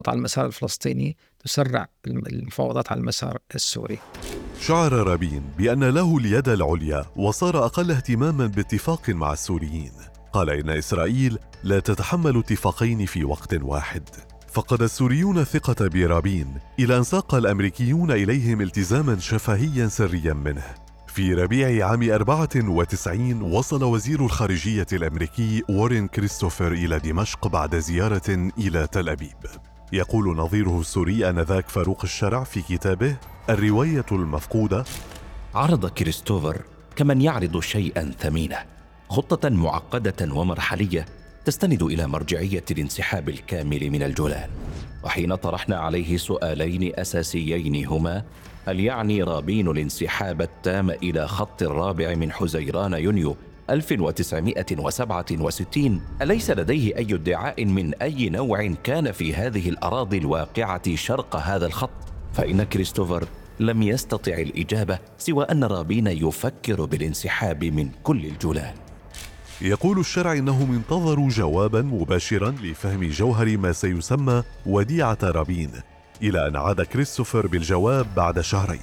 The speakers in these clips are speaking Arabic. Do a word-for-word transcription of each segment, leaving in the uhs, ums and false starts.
على المسار الفلسطيني تسرع المفاوضات على المسار السوري. شعر رابين بأن له اليد العليا وصار أقل اهتماما باتفاق مع السوريين. قال إن إسرائيل لا تتحمل اتفاقين في وقت واحد. فقد السوريون الثقة برابين إلى أن ساق الأمريكيون إليهم التزاما شفهيا سريا منه. في ربيع عام أربعة وتسعين وصل وزير الخارجية الأمريكي وارين كريستوفر إلى دمشق بعد زيارة إلى تل أبيب. يقول نظيره السوري آنذاك فاروق الشرع في كتابه الرواية المفقودة: عرض كريستوفر كمن يعرض شيئا ثمينة خطة معقدة ومرحلية تستند إلى مرجعية الانسحاب الكامل من الجولان. وحين طرحنا عليه سؤالين أساسيين هما: هل يعني رابين الانسحاب التام إلى خط الرابع من حزيران يونيو ألف وتسعمائة وسبعة وستين؟ أليس لديه أي ادعاء من أي نوع كان في هذه الأراضي الواقعة شرق هذا الخط؟ فإن كريستوفر لم يستطع الإجابة سوى أن رابين يفكر بالانسحاب من كل الجولان. يقول الشرع إنهم انتظروا جوابا مباشرا لفهم جوهر ما سيسمى وديعة رابين، إلى أن عاد كريستوفر بالجواب بعد شهرين.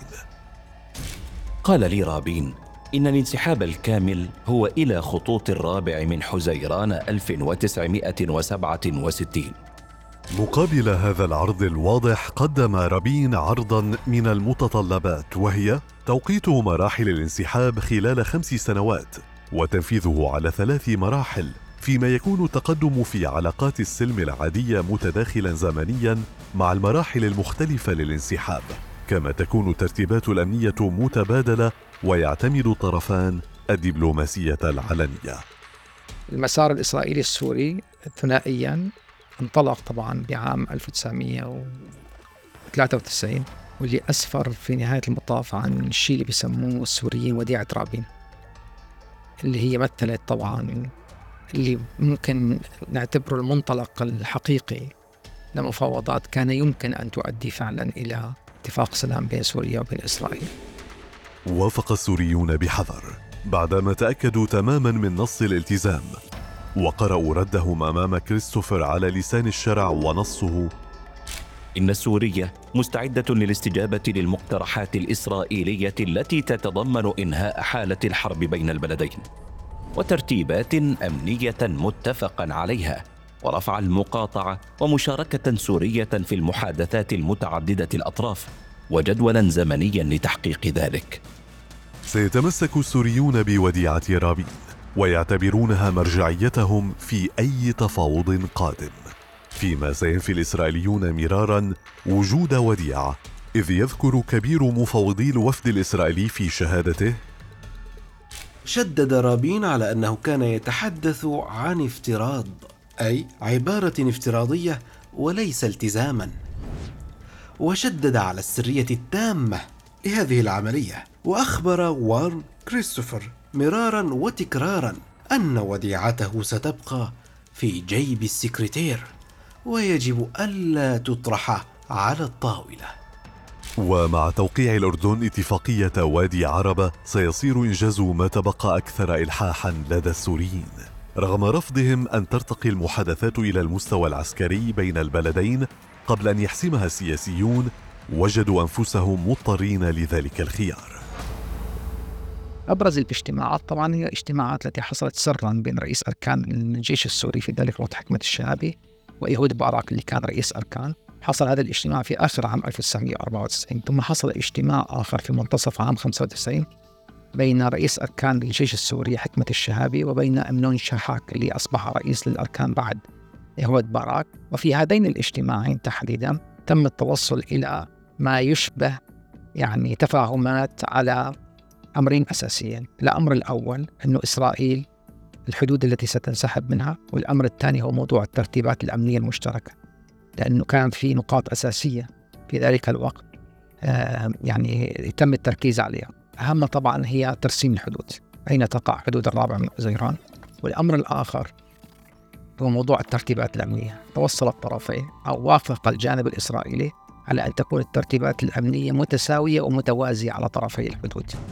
قال لي رابين إن الانسحاب الكامل هو إلى خطوط الرابع من حزيران ألف وتسعمائة وسبعة وستين. مقابل هذا العرض الواضح قدم رابين عرضا من المتطلبات، وهي توقيت مراحل الانسحاب خلال خمس سنوات وتنفيذه على ثلاث مراحل، فيما يكون التقدم في علاقات السلم العادية متداخلا زمنيا مع المراحل المختلفة للانسحاب، كما تكون الترتيبات الأمنية متبادلة ويعتمد الطرفان الدبلوماسية العلنية. المسار الإسرائيلي السوري ثنائيا انطلق طبعا بعام ألف وتسعمائة وثلاثة وتسعين، واللي أسفر في نهاية المطاف عن الشيء اللي بيسموه السوريين وديعة رابين، اللي هي مثلت طبعا اللي ممكن نعتبره المنطلق الحقيقي لمفاوضات كان يمكن أن تؤدي فعلا إلى اتفاق سلام بين سوريا وبين إسرائيل. وافق السوريون بحذر بعدما تأكدوا تماما من نص الالتزام، وقرأوا ردهم أمام كريستوفر على لسان الشرع ونصه: إن سوريا مستعدة للاستجابة للمقترحات الإسرائيلية التي تتضمن إنهاء حالة الحرب بين البلدين وترتيبات أمنية متفقا عليها ورفع المقاطعة ومشاركة سورية في المحادثات المتعددة الأطراف وجدولا زمنيا لتحقيق ذلك. سيتمسك السوريون بوديعة رابين ويعتبرونها مرجعيتهم في أي تفاوض قادم، فيما سينفي الإسرائيليون مرارا وجود وديعة، إذ يذكر كبير مفوضي الوفد الإسرائيلي في شهادته: شدد رابين على أنه كان يتحدث عن افتراض، أي عبارة افتراضية وليس التزاما، وشدد على السرية التامة لهذه العملية. وأخبر وارن كريستوفر مرارا وتكرارا أن وديعته ستبقى في جيب السكرتير ويجب ألا تطرح على الطاولة. ومع توقيع الأردن اتفاقية وادي عربة سيصير إنجاز ما تبقى أكثر إلحاحا لدى السوريين، رغم رفضهم أن ترتقي المحادثات إلى المستوى العسكري بين البلدين قبل أن يحسمها السياسيون. وجدوا أنفسهم مضطرين لذلك الخيار. أبرز الاجتماعات طبعا هي اجتماعات التي حصلت سرا بين رئيس أركان الجيش السوري في ذلك الوقت حكمة الشهابي وإيهود باراك اللي كان رئيس أركان. حصل هذا الاجتماع في آخر عام ألف وتسعمائة وأربعة وتسعين، ثم حصل اجتماع آخر في منتصف عام خمسة وتسعين بين رئيس أركان الجيش السوري حكمة الشهابي وبين أمنون شاحاك اللي أصبح رئيس للأركان بعد إيهود باراك. وفي هذين الاجتماعين تحديدا تم التوصل إلى ما يشبه يعني تفاهمات على أمرين أساسيين. الأمر الأول أنه إسرائيل الحدود التي ستنسحب منها، والأمر الثاني هو موضوع الترتيبات الأمنية المشتركة، لأنه كان في نقاط أساسية في ذلك الوقت آه يعني يتم التركيز عليها. أهم طبعا هي ترسيم الحدود، أين تقع حدود الرابع من حزيران. والأمر الآخر هو موضوع الترتيبات الأمنية. توصل الطرفين أو وافق الجانب الإسرائيلي على أن تكون الترتيبات الأمنية متساوية ومتوازية على طرفي الحدود.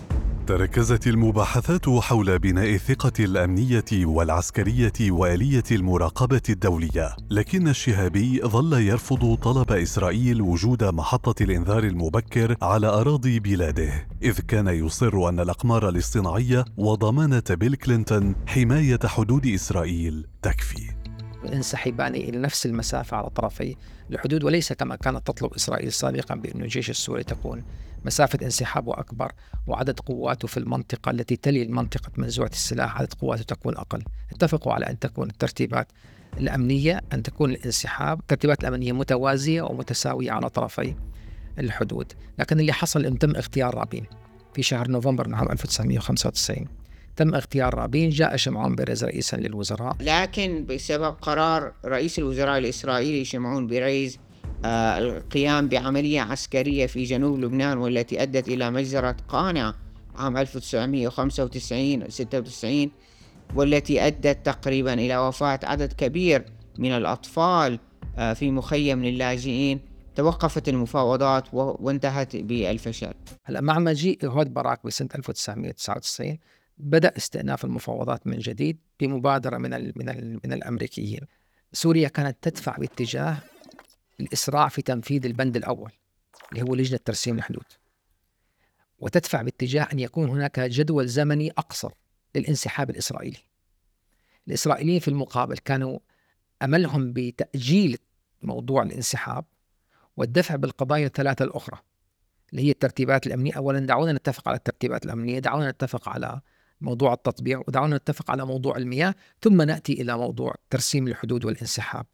تركزت المباحثات حول بناء الثقة الأمنية والعسكرية وآلية المراقبة الدولية، لكن الشهابي ظل يرفض طلب إسرائيل وجود محطة الإنذار المبكر على أراضي بلاده، إذ كان يصر أن الأقمار الاصطناعية وضمانة بيل كلينتون حماية حدود إسرائيل تكفي. ينسحبان إلى نفس المسافة على طرفي الحدود، وليس كما كانت تطلب إسرائيل سابقا بأن الجيش السوري تكون مسافة انسحابه أكبر وعدد قواته في المنطقة التي تلي المنطقة منزوعة السلاح عدد قواته تكون أقل. اتفقوا على أن تكون الترتيبات الأمنية أن تكون الانسحاب الترتيبات الأمنية متوازية ومتساوية على طرفي الحدود. لكن اللي حصل أن تم اختيار رابين في شهر نوفمبر من عام ألف وتسعمائة وخمسة وتسعين. تم اختيار رابين، جاء شمعون بيريز رئيسا للوزراء، لكن بسبب قرار رئيس الوزراء الإسرائيلي شمعون بيريز آه القيام بعملية عسكرية في جنوب لبنان والتي أدت إلى مجزرة قانع عام ألف وتسعمائة وخمسة وتسعين ستة وتسعين، والتي أدت تقريبا إلى وفاة عدد كبير من الأطفال آه في مخيم للاجئين، توقفت المفاوضات وانتهت بالفشل. هلا مع مجيء إيهود باراك بسنة ألف وتسعمائة وتسعة وتسعين بدأ استئناف المفاوضات من جديد بمبادرة من ال من ال من الأمريكيين. سوريا كانت تدفع باتجاه الإسراع في تنفيذ البند الأول اللي هو لجنة ترسيم الحدود، وتدفع باتجاه أن يكون هناك جدول زمني أقصر للانسحاب الإسرائيلي. الإسرائيليين في المقابل كانوا أملهم بتأجيل موضوع الانسحاب والدفع بالقضايا الثلاثة الأخرى اللي هي الترتيبات الأمنية. أولا دعونا نتفق على الترتيبات الأمنية، دعونا نتفق على موضوع التطبيع، ودعونا نتفق على موضوع المياه، ثم نأتي إلى موضوع ترسيم الحدود والانسحاب.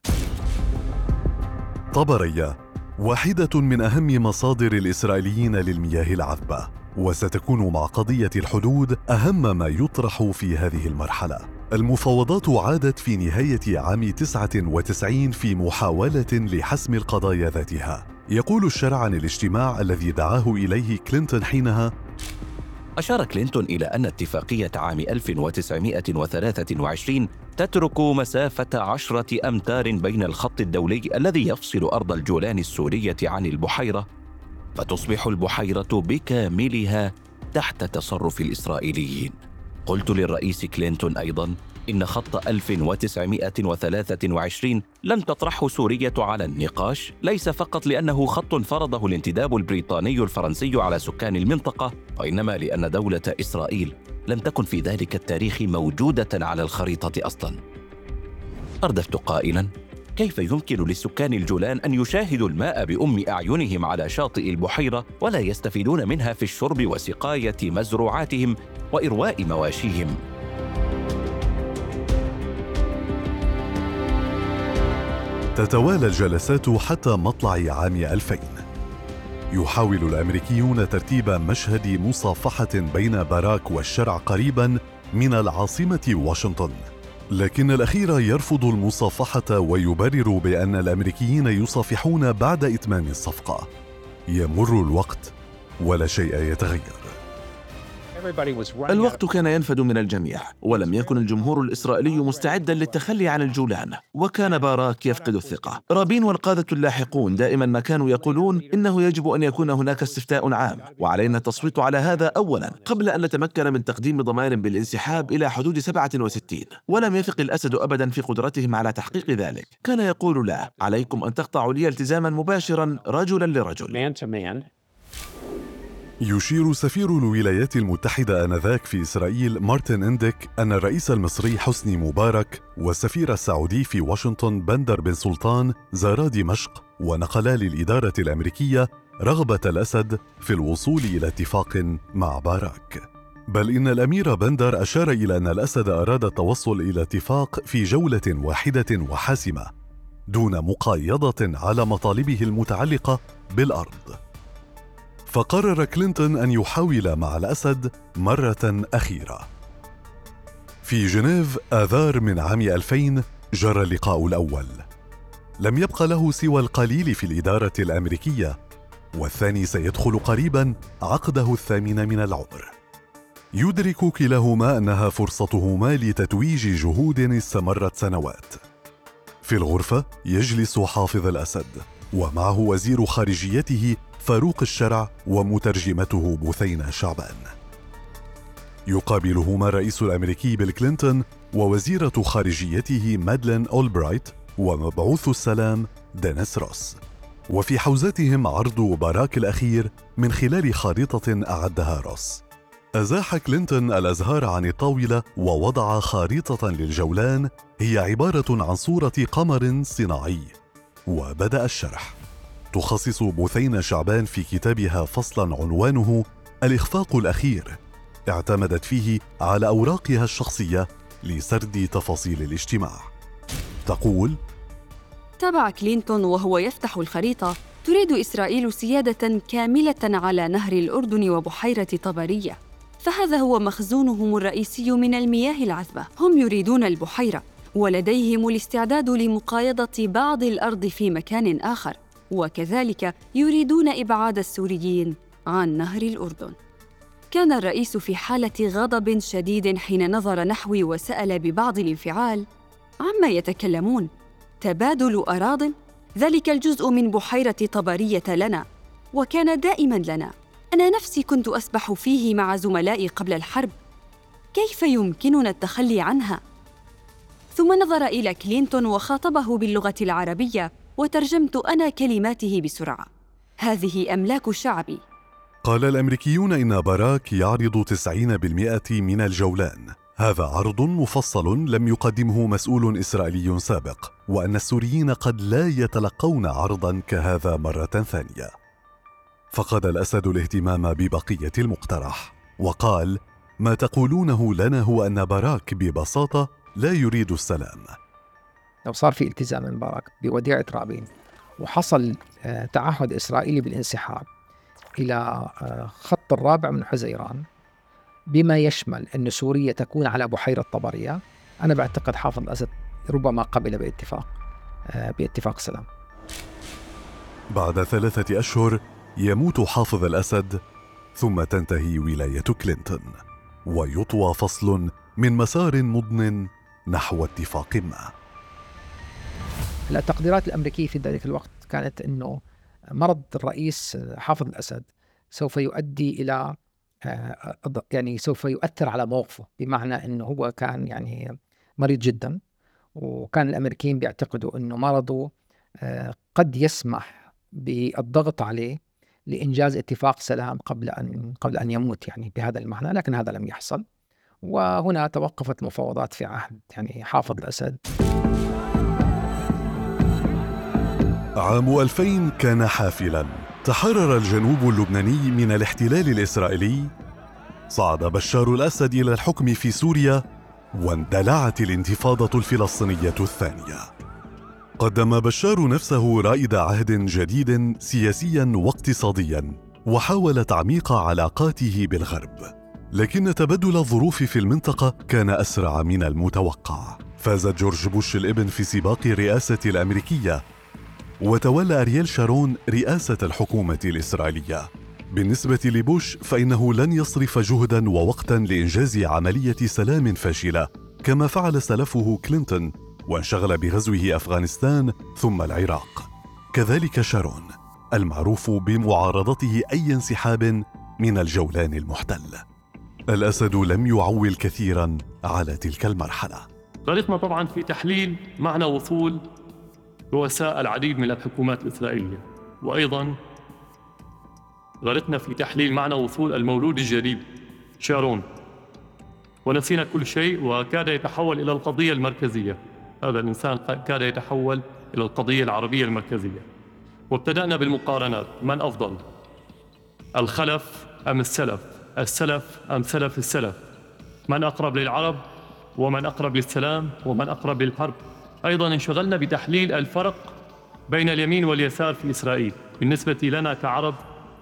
طبرية واحدة من أهم مصادر الإسرائيليين للمياه العذبة، وستكون مع قضية الحدود أهم ما يطرح في هذه المرحلة. المفاوضات عادت في نهاية عام تسعة وتسعين في محاولة لحسم القضايا ذاتها. يقول الشرع عن الاجتماع الذي دعاه إليه كلينتون حينها: أشار كلينتون إلى أن اتفاقية عام ألف وتسعمائة وثلاثة وعشرين تترك مسافة عشرة أمتار بين الخط الدولي الذي يفصل أرض الجولان السورية عن البحيرة، فتصبح البحيرة بكاملها تحت تصرف الإسرائيليين. قلت للرئيس كلينتون أيضاً إن خط ألف وتسعمائة وثلاثة وعشرين لم تطرحه سورية على النقاش، ليس فقط لأنه خط فرضه الانتداب البريطاني الفرنسي على سكان المنطقة، وإنما لأن دولة إسرائيل لم تكن في ذلك التاريخ موجودة على الخريطة أصلاً. أردفت قائلاً: كيف يمكن لسكان الجولان أن يشاهدوا الماء بأم أعينهم على شاطئ البحيرة ولا يستفيدون منها في الشرب وسقاية مزروعاتهم وإرواء مواشيهم؟ تتوالى الجلسات حتى مطلع عام ألفين. يحاول الأمريكيون ترتيب مشهد مصافحة بين باراك والشرع قريباً من العاصمة واشنطن، لكن الأخير يرفض المصافحة ويبرر بأن الأمريكيين يصافحون بعد إتمام الصفقة. يمر الوقت ولا شيء يتغير. الوقت كان ينفد من الجميع، ولم يكن الجمهور الإسرائيلي مستعدا للتخلي عن الجولان، وكان باراك يفقد الثقة. رابين والقادة اللاحقون دائما ما كانوا يقولون إنه يجب أن يكون هناك استفتاء عام، وعلينا التصويت على هذا أولا قبل أن نتمكن من تقديم ضمان بالانسحاب إلى حدود سبعة وستين. ولم يثق الأسد أبدا في قدرتهم على تحقيق ذلك. كان يقول: لا، عليكم أن تقطعوا لي التزاما مباشرا رجلا لرجل. يشير سفير الولايات المتحدة آنذاك في إسرائيل مارتن إنديك أن الرئيس المصري حسني مبارك والسفير السعودي في واشنطن بندر بن سلطان زارا دمشق ونقلا للإدارة الأمريكية رغبة الأسد في الوصول إلى اتفاق مع باراك. بل إن الأمير بندر أشار إلى أن الأسد أراد التوصل إلى اتفاق في جولة واحدة وحاسمة دون مقايضة على مطالبه المتعلقة بالأرض. فقرر كلينتون أن يحاول مع الأسد مرة أخيرة. في جنيف آذار من عام ألفين جرى اللقاء الأول. لم يبق له سوى القليل في الإدارة الأمريكية، والثاني سيدخل قريبا عقده الثامن من العمر. يدرك كلاهما أنها فرصتهما لتتويج جهود استمرت سنوات. في الغرفة يجلس حافظ الأسد، ومعه وزير خارجيته فاروق الشرع ومترجمته بثينة شعبان. يقابلهما الرئيس الأمريكي بيل كلينتون ووزيرة خارجيته مادلين أولبرايت ومبعوث السلام دينيس روس، وفي حوزتهم عرض باراك الأخير من خلال خارطة أعدها روس. أزاح كلينتون الأزهار عن الطاولة ووضع خارطة للجولان هي عبارة عن صورة قمر صناعي، وبدأ الشرح. تخصص بثينة شعبان في كتابها فصلاً عنوانه الإخفاق الأخير، اعتمدت فيه على أوراقها الشخصية لسرد تفاصيل الاجتماع. تقول: تابع كلينتون وهو يفتح الخريطة: تريد إسرائيل سيادة كاملة على نهر الأردن وبحيرة طبرية، فهذا هو مخزونهم الرئيسي من المياه العذبة. هم يريدون البحيرة، ولديهم الاستعداد لمقايضة بعض الأرض في مكان آخر، وكذلك يريدون إبعاد السوريين عن نهر الأردن. كان الرئيس في حالة غضب شديد حين نظر نحوي وسأل ببعض الانفعال: عما يتكلمون؟ تبادل أراضٍ؟ ذلك الجزء من بحيرة طبرية لنا، وكان دائماً لنا. أنا نفسي كنت أسبح فيه مع زملائي قبل الحرب، كيف يمكننا التخلي عنها؟ ثم نظر إلى كلينتون وخاطبه باللغة العربية، وترجمت أنا كلماته بسرعة: هذه أملاك شعبي. قال الأمريكيون إن باراك يعرض تسعين بالمئة من الجولان. هذا عرض مفصل لم يقدمه مسؤول إسرائيلي سابق، وأن السوريين قد لا يتلقون عرضاً كهذا مرة ثانية. فقد الأسد الاهتمام ببقية المقترح وقال: ما تقولونه لنا هو أن باراك ببساطة لا يريد السلام. لو صار في التزام من باراك بوديعة رابين وحصل تعهد إسرائيلي بالانسحاب إلى خط الرابع من حزيران بما يشمل أن سوريا تكون على بحيرة طبرية، أنا بعتقد حافظ الأسد ربما قبل باتفاق باتفاق سلام. بعد ثلاثة أشهر يموت حافظ الأسد، ثم تنتهي ولاية كلينتون ويطوى فصل من مسار مضن نحو اتفاق ما. التقديرات الأمريكية في ذلك الوقت كانت أنه مرض الرئيس حافظ الأسد سوف يؤدي إلى يعني سوف يؤثر على موقفه، بمعنى أنه هو كان يعني مريض جدا، وكان الأمريكيين بيعتقدوا أنه مرضه قد يسمح بالضغط عليه لإنجاز اتفاق سلام قبل أن قبل أن يموت، يعني بهذا المعنى، لكن هذا لم يحصل. وهنا توقفت المفاوضات في عهد يعني حافظ الأسد. عام ألفين كان حافلاً. تحرر الجنوب اللبناني من الاحتلال الإسرائيلي، صعد بشار الأسد إلى الحكم في سوريا، واندلعت الانتفاضة الفلسطينية الثانية. قدم بشار نفسه رائد عهد جديد سياسياً واقتصادياً، وحاول تعميق علاقاته بالغرب، لكن تبدل الظروف في المنطقة كان أسرع من المتوقع. فاز جورج بوش الابن في سباق الرئاسة الأمريكية، وتولى أرييل شارون رئاسة الحكومة الإسرائيلية. بالنسبة لبوش فإنه لن يصرف جهداً ووقتاً لإنجاز عملية سلام فاشلة كما فعل سلفه كلينتون، وانشغل بغزوه أفغانستان ثم العراق. كذلك شارون المعروف بمعارضته أي انسحاب من الجولان المحتل. الأسد لم يعول كثيراً على تلك المرحلة. غلطنا طبعاً في تحليل معنى وصول رؤساء العديد من الحكومات الإسرائيلية، وأيضاً غلطنا في تحليل معنى وصول المولود الجديد شارون، ونسينا كل شيء وكاد يتحول إلى القضية المركزية. هذا الإنسان كاد يتحول إلى القضية العربية المركزية، وابتدأنا بالمقارنات: من أفضل، الخلف أم السلف، السلف أم سلف السلف، من أقرب للعرب ومن أقرب للسلام ومن أقرب للحرب. أيضاً انشغلنا بتحليل الفرق بين اليمين واليسار في إسرائيل. بالنسبة لنا كعرب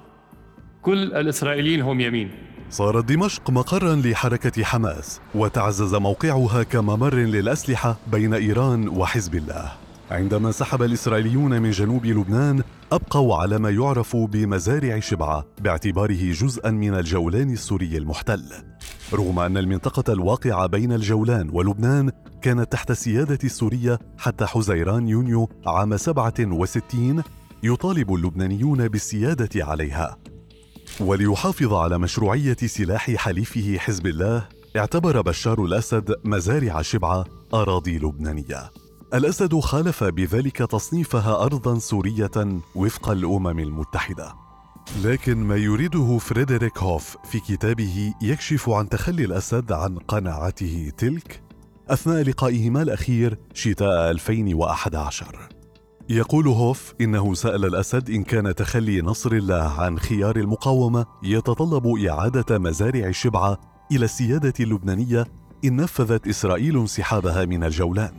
كل الإسرائيليين هم يمين. صارت دمشق مقراً لحركة حماس، وتعزز موقعها كممر للأسلحة بين إيران وحزب الله. عندما سحب الإسرائيليون من جنوب لبنان، أبقوا على ما يعرف بمزارع شبعة باعتباره جزءاً من الجولان السوري المحتل، رغم أن المنطقة الواقعة بين الجولان ولبنان كانت تحت السيادة السورية حتى حزيران يونيو عام سبعة وستين. يطالب اللبنانيون بالسيادة عليها. وليحافظ على مشروعية سلاح حليفه حزب الله، اعتبر بشار الأسد مزارع شبعة أراضي لبنانية. الأسد خالف بذلك تصنيفها أرضاً سورية وفق الأمم المتحدة. لكن ما يريده فريدريك هوف في كتابه يكشف عن تخلي الأسد عن قناعته تلك أثناء لقائهما الأخير شتاء ألفين وأحد عشر. يقول هوف إنه سأل الأسد إن كان تخلي نصر الله عن خيار المقاومة يتطلب إعادة مزارع شبعة إلى السيادة اللبنانية إن نفذت إسرائيل انسحابها من الجولان.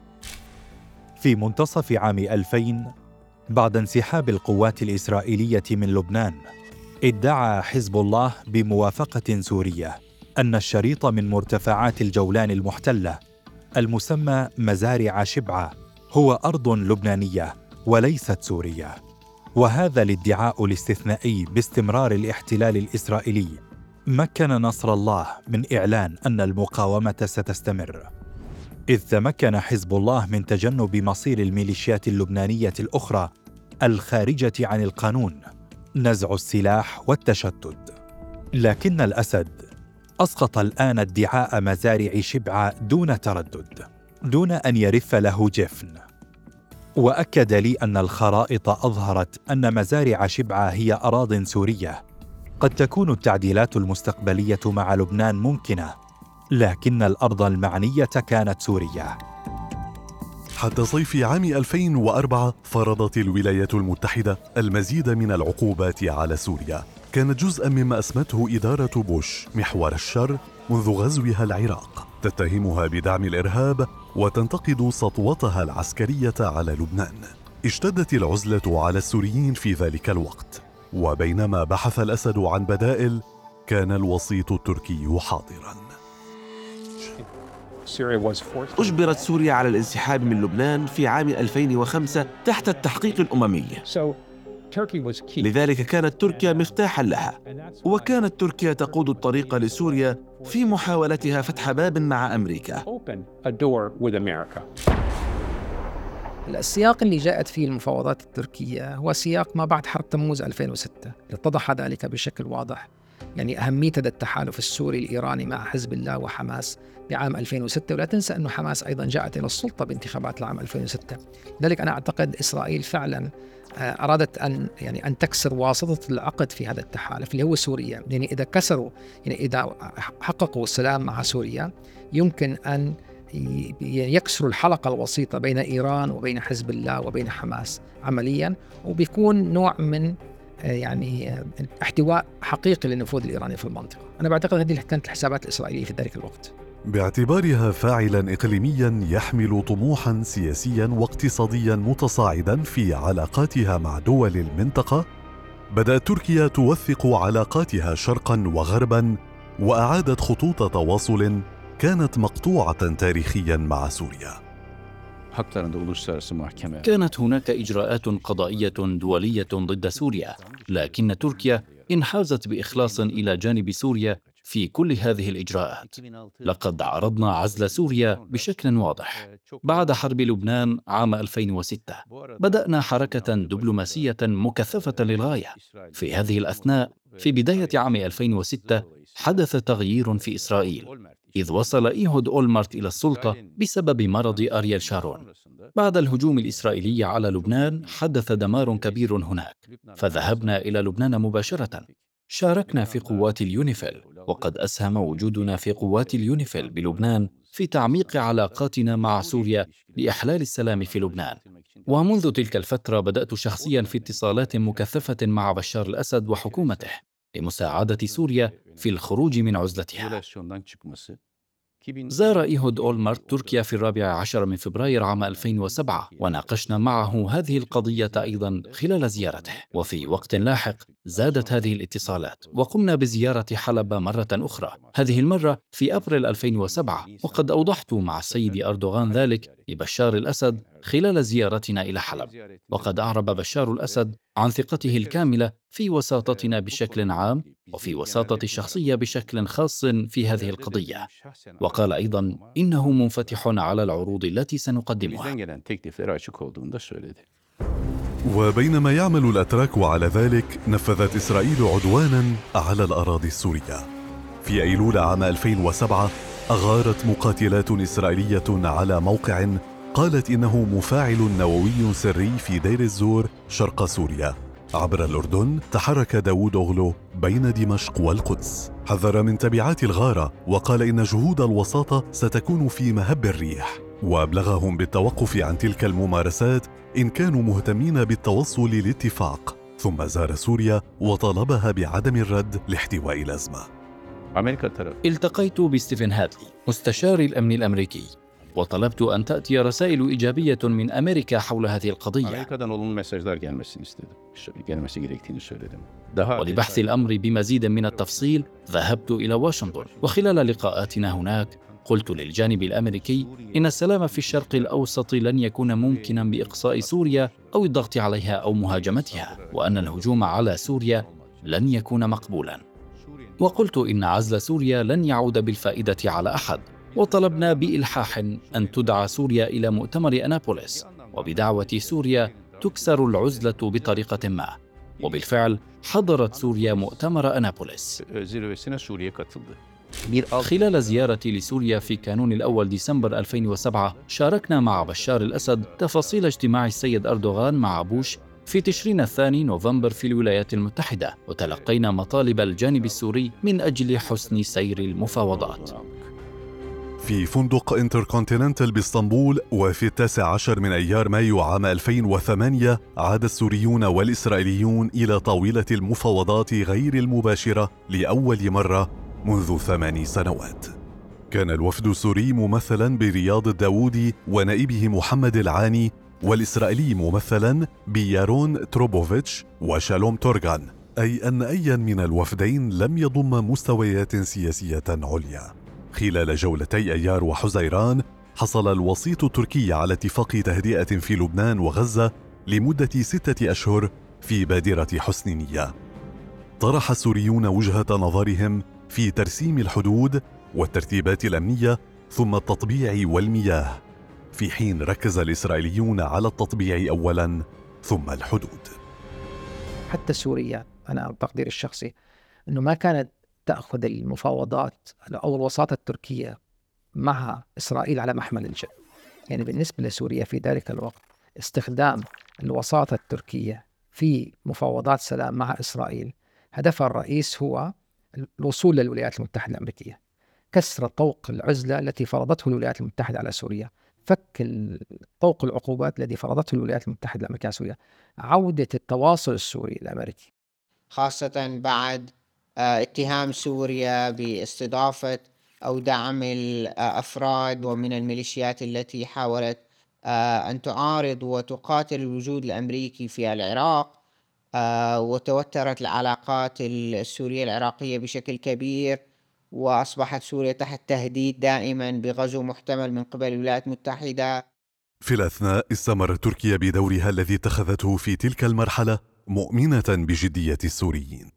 في منتصف عام ألفين، بعد انسحاب القوات الإسرائيلية من لبنان، ادعى حزب الله بموافقة سورية أن الشريط من مرتفعات الجولان المحتلة المسمى مزارع شبعة هو أرض لبنانية وليست سورية. وهذا الادعاء الاستثنائي باستمرار الاحتلال الإسرائيلي مكن نصر الله من إعلان أن المقاومة ستستمر، إذ تمكن حزب الله من تجنب مصير الميليشيات اللبنانية الأخرى الخارجة عن القانون، نزع السلاح والتشتت. لكن الأسد أسقط الآن ادعاء مزارع شبعة دون تردد، دون أن يرف له جفن، وأكد لي أن الخرائط أظهرت أن مزارع شبعة هي أراضٍ سورية. قد تكون التعديلات المستقبلية مع لبنان ممكنة، لكن الأرض المعنية كانت سوريا. حتى صيف عام ألفين وأربعة فرضت الولايات المتحدة المزيد من العقوبات على سوريا، كانت جزءاً مما أسمته إدارة بوش محور الشر منذ غزوها العراق، تتهمها بدعم الإرهاب وتنتقد سطوتها العسكرية على لبنان. اشتدت العزلة على السوريين في ذلك الوقت، وبينما بحث الأسد عن بدائل كان الوسيط التركي حاضراً. أجبرت سوريا على الانسحاب من لبنان في عام ألفين وخمسة تحت التحقيق الأممي، لذلك كانت تركيا مفتاحاً لها، وكانت تركيا تقود الطريق لسوريا في محاولتها فتح باب مع أمريكا. السياق اللي جاءت فيه المفاوضات التركية هو سياق ما بعد حرب تموز ألفين وستة، اتضح ذلك بشكل واضح. يعني أهمية هذا التحالف السوري الإيراني مع حزب الله وحماس بعام ألفين وستة، ولا تنسى أنه حماس أيضا جاءت إلى السلطة بانتخابات العام ألفين وستة. لذلك أنا أعتقد إسرائيل فعلا أرادت أن يعني أن تكسر واسطة العقد في هذا التحالف اللي هو سوريا. يعني إذا كسروا، يعني إذا حققوا السلام مع سوريا، يمكن أن يكسروا الحلقة الوسيطة بين إيران وبين حزب الله وبين حماس عمليا، وبيكون نوع من يعني احتواء حقيقي للنفوذ الإيراني في المنطقة. أنا بعتقد هذه كانت الحسابات الإسرائيلية في ذلك الوقت. باعتبارها فاعلاً إقليمياً يحمل طموحاً سياسياً واقتصادياً متصاعداً في علاقاتها مع دول المنطقة، بدأت تركيا توثق علاقاتها شرقاً وغرباً، وأعادت خطوط تواصل كانت مقطوعة تاريخياً مع سوريا. كانت هناك إجراءات قضائية دولية ضد سوريا، لكن تركيا انحازت بإخلاص إلى جانب سوريا في كل هذه الإجراءات. لقد عرضنا عزل سوريا بشكل واضح. بعد حرب لبنان عام ألفين وستة بدأنا حركة دبلوماسية مكثفة للغاية. في هذه الأثناء، في بداية عام ألفين وستة حدث تغيير في إسرائيل، إذ وصل إيهود أولمرت إلى السلطة بسبب مرض أرييل شارون. بعد الهجوم الإسرائيلي على لبنان حدث دمار كبير هناك، فذهبنا إلى لبنان مباشرة. شاركنا في قوات اليونيفيل، وقد أسهم وجودنا في قوات اليونيفيل بلبنان في تعميق علاقاتنا مع سوريا لإحلال السلام في لبنان. ومنذ تلك الفترة بدأت شخصياً في اتصالات مكثفة مع بشار الأسد وحكومته لمساعدة سوريا في الخروج من عزلتها. زار إيهود أولمرت تركيا في الرابع عشر من فبراير عام ألفين وسبعة، وناقشنا معه هذه القضية أيضا خلال زيارته. وفي وقت لاحق زادت هذه الاتصالات، وقمنا بزيارة حلب مرة أخرى، هذه المرة في أبريل ألفين وسبعة، وقد أوضحت مع السيد أردوغان ذلك لبشار الأسد خلال زيارتنا إلى حلب. وقد أعرب بشار الأسد عن ثقته الكاملة في وساطتنا بشكل عام، وفي وساطة الشخصية بشكل خاص في هذه القضية. وقال أيضا إنه منفتح على العروض التي سنقدمها. وبينما يعمل الأتراك على ذلك، نفذت إسرائيل عدوانا على الأراضي السورية. في أيلول عام ألفين وسبعة أغارت مقاتلات إسرائيلية على موقع قالت إنه مفاعل نووي سري في دير الزور شرق سوريا. عبر الأردن تحرك داوود أوغلو بين دمشق والقدس، حذر من تبعات الغارة وقال إن جهود الوساطة ستكون في مهب الريح، وأبلغهم بالتوقف عن تلك الممارسات إن كانوا مهتمين بالتوصل لاتفاق، ثم زار سوريا وطالبها بعدم الرد لاحتواء الأزمة. التقيت بستيفن هادلي مستشار الأمن الأمريكي وطلبت أن تأتي رسائل إيجابية من أمريكا حول هذه القضية، ولبحث الأمر بمزيد من التفصيل ذهبت إلى واشنطن. وخلال لقاءاتنا هناك قلت للجانب الأمريكي إن السلام في الشرق الأوسط لن يكون ممكنا بإقصاء سوريا أو الضغط عليها أو مهاجمتها، وأن الهجوم على سوريا لن يكون مقبولا. وقلت إن عزل سوريا لن يعود بالفائدة على أحد، وطلبنا بإلحاح أن تدعى سوريا إلى مؤتمر أنابوليس، وبدعوة سوريا تكسر العزلة بطريقة ما. وبالفعل حضرت سوريا مؤتمر أنابوليس. خلال زيارتي لسوريا في كانون الأول ديسمبر ألفين وسبعة شاركنا مع بشار الأسد تفاصيل اجتماع السيد أردوغان مع بوش في تشرين الثاني نوفمبر في الولايات المتحدة، وتلقينا مطالب الجانب السوري من أجل حسن سير المفاوضات. في فندق انتركونتيننتال باسطنبول وفي التاسع عشر من أيار مايو عام ألفين وثمانية عاد السوريون والإسرائيليون إلى طاولة المفاوضات غير المباشرة لأول مرة منذ ثماني سنوات. كان الوفد السوري ممثلا برياض الداوودي ونائبه محمد العاني، والإسرائيلي ممثلا بيارون تروبوفيتش وشالوم تورغان، أي أن أي من الوفدين لم يضم مستويات سياسية عليا. خلال جولتي أيار وحزيران حصل الوسيط التركي على اتفاق تهدئة في لبنان وغزة لمدة ستة أشهر في بادرة حسن نية. طرح السوريون وجهة نظرهم في ترسيم الحدود والترتيبات الأمنية ثم التطبيع والمياه، في حين ركز الإسرائيليون على التطبيع أولاً ثم الحدود. حتى سوريا أنا بتقديري الشخصي أنه ما كانت تأخذ المفاوضات أو الوساطة التركية مع إسرائيل على محمل الجد. يعني بالنسبة لسوريا في ذلك الوقت استخدام الوساطة التركية في مفاوضات سلام مع إسرائيل هدفها الرئيس هو الوصول للولايات المتحدة الأمريكية، كسر طوق العزلة التي فرضته الولايات المتحدة على سوريا، فك طوق العقوبات الذي فرضته الولايات المتحدة الأمريكية على سوريا، عودة التواصل السوري الأمريكي، خاصة بعد اتهام سوريا باستضافة أو دعم الأفراد ومن الميليشيات التي حاولت أن تعارض وتقاتل الوجود الأمريكي في العراق، وتوترت العلاقات السورية العراقية بشكل كبير، وأصبحت سوريا تحت تهديد دائما بغزو محتمل من قبل الولايات المتحدة. في الأثناء استمرت تركيا بدورها الذي اتخذته في تلك المرحلة مؤمنة بجدية السوريين.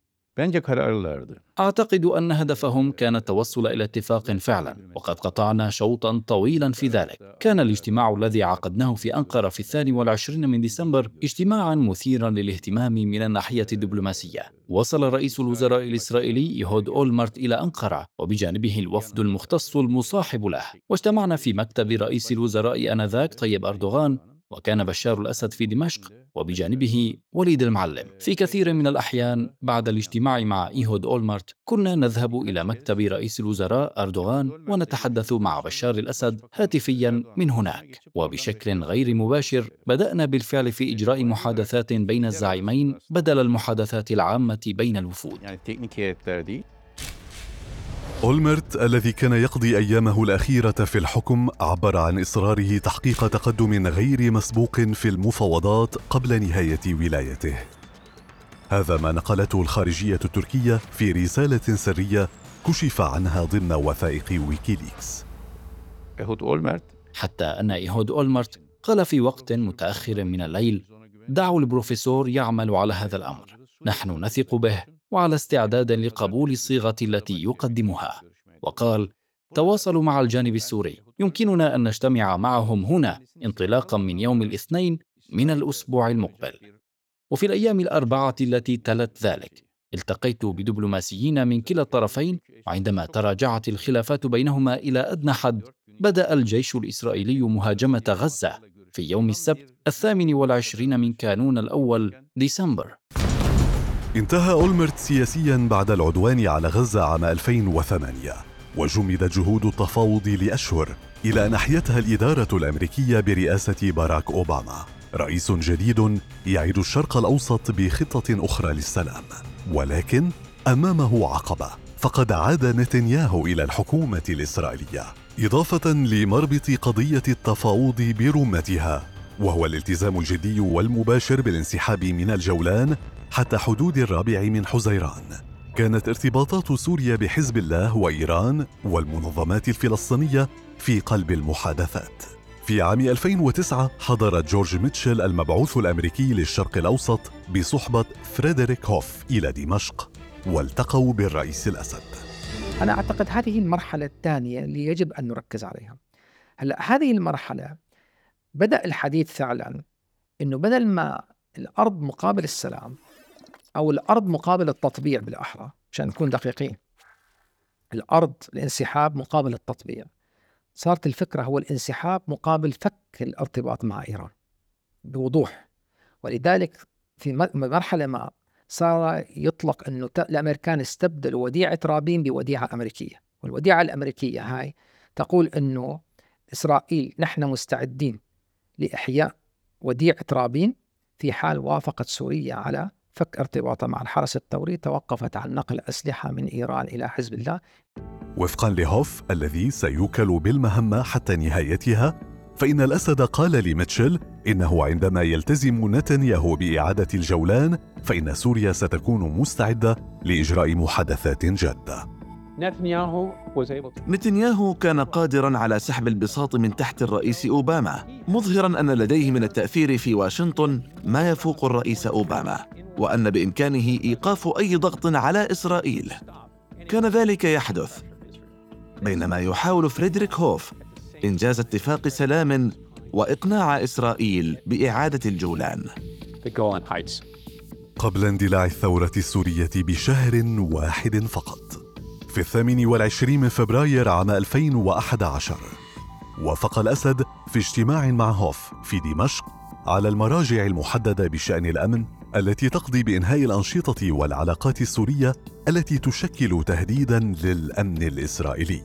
أعتقد أن هدفهم كان التوصل إلى اتفاق فعلا، وقد قطعنا شوطا طويلا في ذلك. كان الاجتماع الذي عقدناه في أنقرة في الثاني والعشرين من ديسمبر اجتماعا مثيرا للاهتمام من الناحية الدبلوماسية. وصل رئيس الوزراء الإسرائيلي إيهود أولمرت إلى أنقرة وبجانبه الوفد المختص المصاحب له، واجتمعنا في مكتب رئيس الوزراء آنذاك طيب أردوغان، وكان بشار الأسد في دمشق وبجانبه وليد المعلم. في كثير من الأحيان بعد الاجتماع مع إيهود أولمرت كنا نذهب إلى مكتب رئيس الوزراء أردوغان ونتحدث مع بشار الأسد هاتفيا من هناك. وبشكل غير مباشر بدأنا بالفعل في إجراء محادثات بين الزعيمين بدل المحادثات العامة بين الوفود. أولمرت الذي كان يقضي أيامه الأخيرة في الحكم عبر عن إصراره تحقيق تقدم غير مسبوق في المفاوضات قبل نهاية ولايته. هذا ما نقلته الخارجية التركية في رسالة سرية كشف عنها ضمن وثائق ويكيليكس. حتى أن إيهود أولمرت قال في وقت متأخر من الليل: دعوا البروفيسور يعمل على هذا الأمر، نحن نثق به وعلى استعداد لقبول الصيغة التي يقدمها. وقال: تواصلوا مع الجانب السوري، يمكننا أن نجتمع معهم هنا انطلاقا من يوم الاثنين من الأسبوع المقبل. وفي الأيام الأربعة التي تلت ذلك التقيت بدبلوماسيين من كلا الطرفين، وعندما تراجعت الخلافات بينهما إلى أدنى حد بدأ الجيش الإسرائيلي مهاجمة غزة في يوم السبت الثامن والعشرين من كانون الأول ديسمبر. انتهى أولمرت سياسياً بعد العدوان على غزة عام ألفين وثمانية، وجمدت جهود التفاوض لأشهر إلى أن أحيتها الإدارة الأمريكية برئاسة باراك أوباما، رئيس جديد يعيد الشرق الأوسط بخطة أخرى للسلام. ولكن أمامه عقبة، فقد عاد نتنياهو إلى الحكومة الإسرائيلية، إضافة لمربط قضية التفاوض برمتها، وهو الالتزام الجدي والمباشر بالانسحاب من الجولان حتى حدود الرابع من حزيران. كانت ارتباطات سوريا بحزب الله وإيران والمنظمات الفلسطينية في قلب المحادثات. في عام ألفين وتسعة حضر جورج ميتشل المبعوث الأمريكي للشرق الأوسط بصحبة فريدريك هوف إلى دمشق، والتقوا بالرئيس الأسد. أنا أعتقد هذه المرحلة الثانية اللي يجب أن نركز عليها. هلأ هذه المرحلة بدأ الحديث فعلا إنه بدل ما الأرض مقابل السلام أو الأرض مقابل التطبيع، بالأحرى عشان نكون دقيقين، الأرض الانسحاب مقابل التطبيع، صارت الفكرة هو الانسحاب مقابل فك الارتباط مع إيران بوضوح. ولذلك في مرحلة ما صار يطلق أنه الأمريكان استبدلوا وديعة رابين بوديعة أمريكية، والوديعة الأمريكية هاي تقول أنه إسرائيل نحن مستعدين لإحياء وديعة رابين في حال وافقت سوريا على فك ارتباطها مع الحرس الثوري، توقفت عن نقل أسلحة من إيران إلى حزب الله. وفقا لهوف الذي سيوكل بالمهمة حتى نهايتها، فإن الأسد قال لميتشل إنه عندما يلتزم نتنياهو بإعادة الجولان فإن سوريا ستكون مستعدة لإجراء محادثات جادة. نتنياهو كان قادراً على سحب البساط من تحت الرئيس أوباما، مظهراً أن لديه من التأثير في واشنطن ما يفوق الرئيس أوباما، وأن بإمكانه إيقاف أي ضغط على إسرائيل. كان ذلك يحدث بينما يحاول فريدريك هوف إنجاز اتفاق سلام وإقناع إسرائيل بإعادة الجولان. قبل اندلاع الثورة السورية بشهر واحد فقط، في الثامن والعشرين من فبراير عام ألفين وأحد عشر، وافق الأسد في اجتماع مع هوف في دمشق على المراجع المحددة بشأن الأمن التي تقضي بإنهاء الأنشطة والعلاقات السورية التي تشكل تهديداً للأمن الإسرائيلي.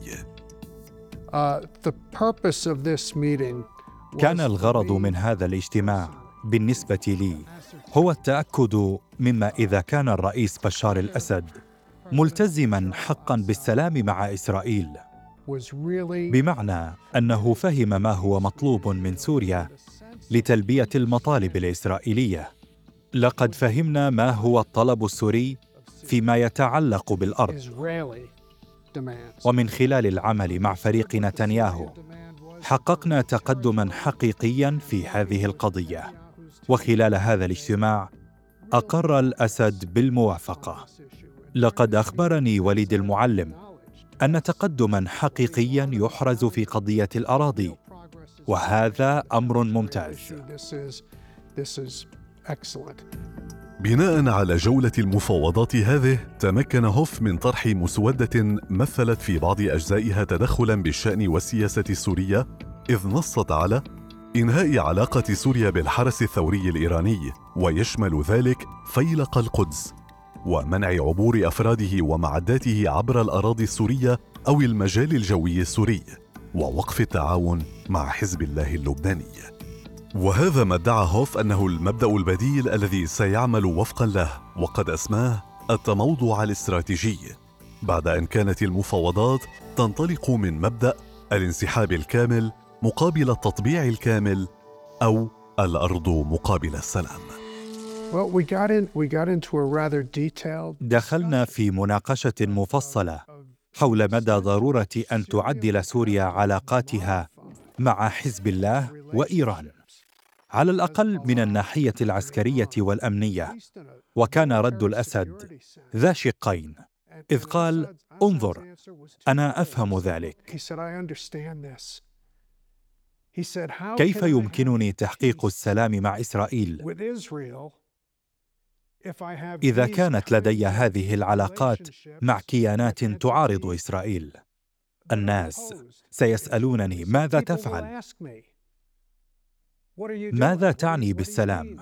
كان الغرض من هذا الاجتماع بالنسبة لي هو التأكد مما إذا كان الرئيس بشار الأسد ملتزماً حقاً بالسلام مع إسرائيل، بمعنى أنه فهم ما هو مطلوب من سوريا لتلبية المطالب الإسرائيلية. لقد فهمنا ما هو الطلب السوري فيما يتعلق بالأرض، ومن خلال العمل مع فريق نتنياهو حققنا تقدماً حقيقياً في هذه القضية. وخلال هذا الاجتماع أقر الأسد بالموافقة. لقد أخبرني وليد المعلم أن تقدماً حقيقياً يحرز في قضية الأراضي، وهذا أمر ممتاز. بناء على جولة المفاوضات هذه، تمكن هوف من طرح مسودة مثلت في بعض أجزائها تدخلاً بالشأن والسياسة السورية، إذ نصت على إنهاء علاقة سوريا بالحرس الثوري الإيراني، ويشمل ذلك فيلق القدس، ومنع عبور أفراده ومعداته عبر الأراضي السورية أو المجال الجوي السوري، ووقف التعاون مع حزب الله اللبناني. وهذا ما ادعى هوف أنه المبدأ البديل الذي سيعمل وفقاً له، وقد أسماه التموضع الاستراتيجي، بعد أن كانت المفاوضات تنطلق من مبدأ الانسحاب الكامل مقابل التطبيع الكامل، أو الأرض مقابل السلام. دخلنا في مناقشة مفصلة حول مدى ضرورة أن تعدل سوريا علاقاتها مع حزب الله وإيران، على الأقل من الناحية العسكرية والأمنية. وكان رد الأسد ذا شقين، إذ قال: انظر، أنا أفهم ذلك. كيف يمكنني تحقيق السلام مع إسرائيل إذا كانت لدي هذه العلاقات مع كيانات تعارض إسرائيل؟ الناس سيسألونني: ماذا تفعل؟ ماذا تعني بالسلام؟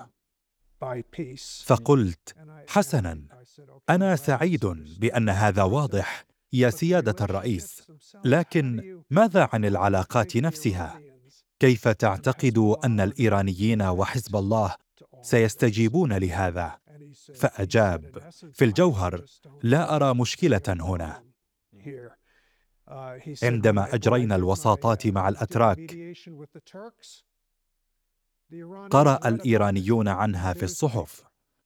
فقلت: حسناً، أنا سعيد بأن هذا واضح يا سيادة الرئيس، لكن ماذا عن العلاقات نفسها؟ كيف تعتقد أن الإيرانيين وحزب الله سيستجيبون لهذا؟ فأجاب: في الجوهر لا أرى مشكلة هنا. عندما أجرينا الوساطات مع الأتراك، قرأ الإيرانيون عنها في الصحف.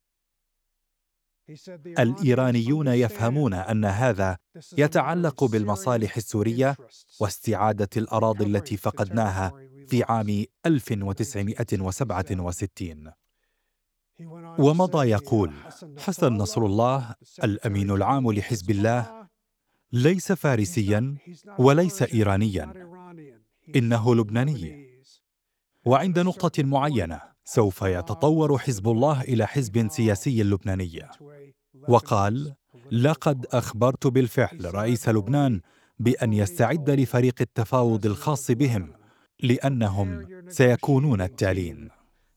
الإيرانيون يفهمون أن هذا يتعلق بالمصالح السورية واستعادة الأراضي التي فقدناها في عام ألف وتسعمائة وسبعة وستين. ومضى يقول: حسن نصر الله الأمين العام لحزب الله ليس فارسياً وليس إيرانياً، إنه لبناني، وعند نقطة معينة سوف يتطور حزب الله إلى حزب سياسي لبناني. وقال: لقد أخبرت بالفعل رئيس لبنان بأن يستعد لفريق التفاوض الخاص بهم، لأنهم سيكونون التالين.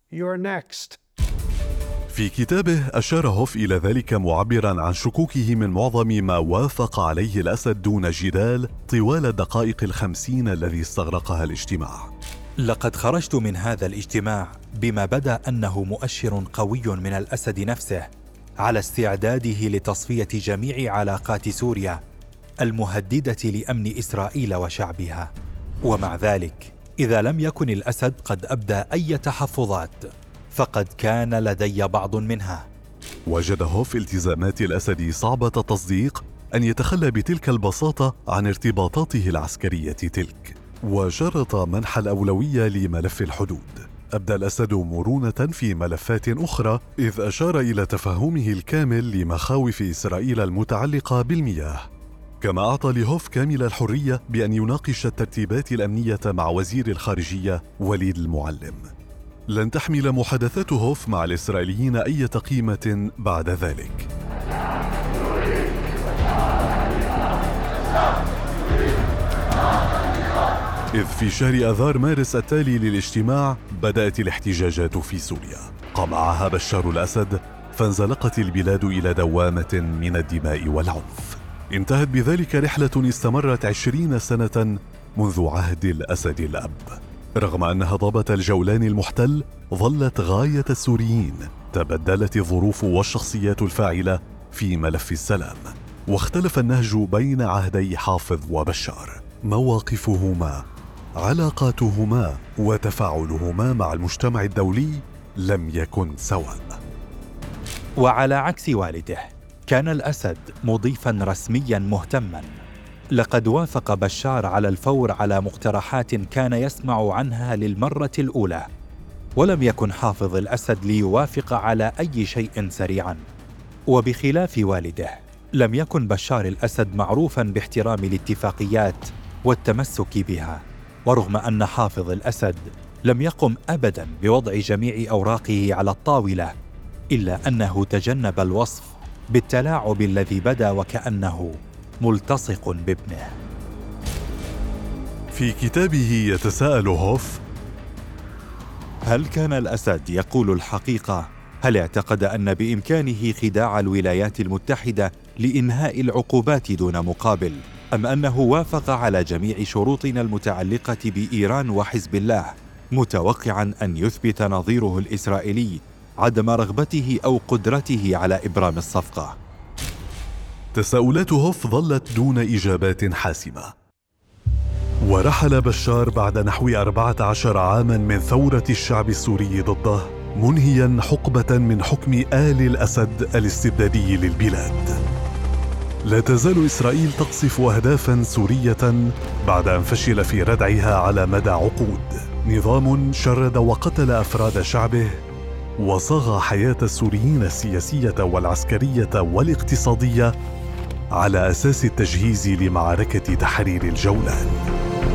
في كتابه أشار هوف إلى ذلك معبراً عن شكوكه من معظم ما وافق عليه الأسد دون جدال طوال الدقائق الخمسين الذي استغرقها الاجتماع. لقد خرجت من هذا الاجتماع بما بدا أنه مؤشر قوي من الأسد نفسه على استعداده لتصفية جميع علاقات سوريا المهددة لأمن إسرائيل وشعبها. ومع ذلك، إذا لم يكن الأسد قد أبدى أي تحفظات، فقد كان لدي بعض منها. وجد هوف التزامات الأسد صعبة التصديق أن يتخلى بتلك البساطة عن ارتباطاته العسكرية تلك، وشرط منح الأولوية لملف الحدود. أبدى الأسد مرونة في ملفات أخرى، إذ أشار إلى تفهمه الكامل لمخاوف إسرائيل المتعلقة بالمياه، كما أعطى لهوف كامل الحرية بأن يناقش الترتيبات الأمنية مع وزير الخارجية وليد المعلم. لن تحمل محادثات هوف مع الإسرائيليين أي قيمة بعد ذلك. إذ في شهر آذار مارس التالي للاجتماع بدأت الاحتجاجات في سوريا، قمعها بشار الأسد، فانزلقت البلاد إلى دوامة من الدماء والعنف. انتهت بذلك رحلة استمرت عشرين سنة منذ عهد الأسد الأب. رغم أنها ضبط الجولان المحتل، ظلت غاية السوريين تبدلت الظروف والشخصيات الفاعلة في ملف السلام، واختلف النهج بين عهدي حافظ وبشار. مواقفهما، علاقاتهما، وتفاعلهما مع المجتمع الدولي لم يكن سواء. وعلى عكس والده، كان الأسد مضيفاً رسمياً مهتماً. لقد وافق بشار على الفور على مقترحات كان يسمع عنها للمرة الأولى، ولم يكن حافظ الأسد ليوافق على أي شيء سريعاً. وبخلاف والده، لم يكن بشار الأسد معروفاً باحترام الاتفاقيات والتمسك بها. ورغم أن حافظ الأسد لم يقم أبداً بوضع جميع أوراقه على الطاولة، إلا أنه تجنب الوصف بالتلاعب الذي بدا وكأنه ملتصق بابنه. في كتابه يتساءل هوف: هل كان الأسد يقول الحقيقة؟ هل اعتقد أن بإمكانه خداع الولايات المتحدة لإنهاء العقوبات دون مقابل؟ أم أنه وافق على جميع شروطنا المتعلقة بإيران وحزب الله، متوقعاً أن يثبت نظيره الإسرائيلي عدم رغبته أو قدرته على إبرام الصفقة؟ تساؤلات هوف ظلت دون إجابات حاسمة. ورحل بشار بعد نحو أربعة عشر عاماً من ثورة الشعب السوري ضده، منهياً حقبة من حكم آل الأسد الاستبدادي للبلاد. لا تزال إسرائيل تقصف أهدافاً سورية بعد أن فشل في ردعها على مدى عقود. نظام شرد وقتل أفراد شعبه، وصاغ حياة السوريين السياسية والعسكرية والاقتصادية على أساس التجهيز لمعركة تحرير الجولان.